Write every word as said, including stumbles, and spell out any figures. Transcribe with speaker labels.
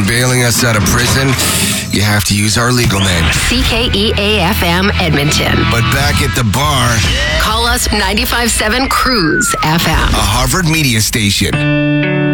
Speaker 1: when bailing us out of prison, you have to use our legal name.
Speaker 2: C K E A F M Edmonton.
Speaker 1: But back at the bar,
Speaker 2: Call us ninety-five point seven Cruise F M.
Speaker 1: a Harvard media station.